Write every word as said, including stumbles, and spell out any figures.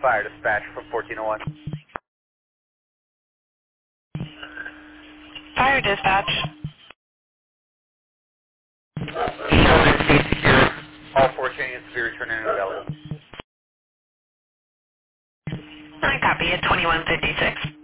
fire dispatch from fourteen oh one. Fire dispatch. All four chaining and severe return and available. I copy it, twenty-one fifty-six.